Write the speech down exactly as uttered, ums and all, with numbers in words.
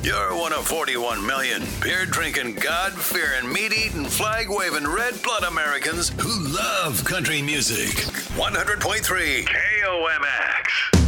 You're one of forty-one million beer-drinking, God-fearing, meat-eating, flag-waving, red-blood Americans who love country music. one hundred point three K O M X.